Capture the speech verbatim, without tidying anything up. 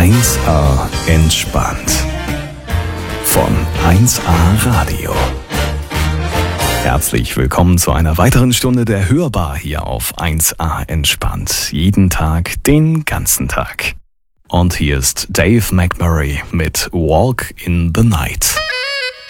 eins a entspannt. Von eins a Radio. Herzlich willkommen zu einer weiteren Stunde der Hörbar hier auf eins a entspannt. Jeden Tag, den ganzen Tag. Und hier ist Dave McMurray mit Walk in the Night.